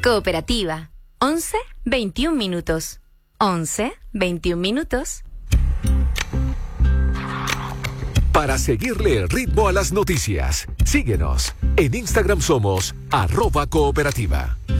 Cooperativa. 11, 21 minutos. 11, 21 minutos. Para seguirle el ritmo a las noticias, síguenos. En Instagram somos @cooperativa.